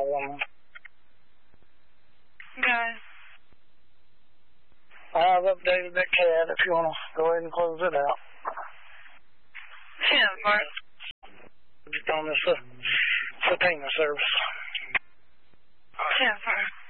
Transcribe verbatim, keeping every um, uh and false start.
calling them. Okay. I've updated that cat if you want to go ahead and close it out. ten four. Just on this uh, Fatima service. ten four.